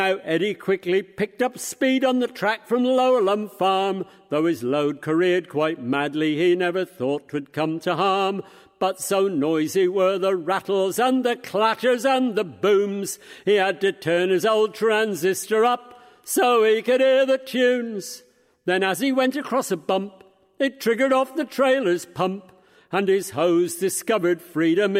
Now Eddie quickly picked up speed on the track from Lowerlum Farm. Though his load careered quite madly, he never thought 'twould come to harm. But so noisy were the rattles and the clatters and the booms, he had to turn his old transistor up so he could hear the tunes. Then as he went across a bump, it triggered off the trailer's pump, and his hose discovered freedom